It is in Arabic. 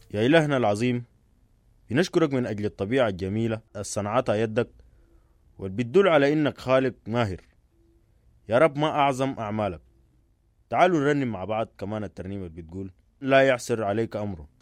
يا إلهنا العظيم، بنشكرك من أجل الطبيعة الجميلة الصنعتها يدك والبتدل على إنك خالق ماهر. يا رب ما أعظم أعمالك. تعالوا نرنم مع بعض كمان الترنيمة اللي بتقول لا يعسر عليك أمره.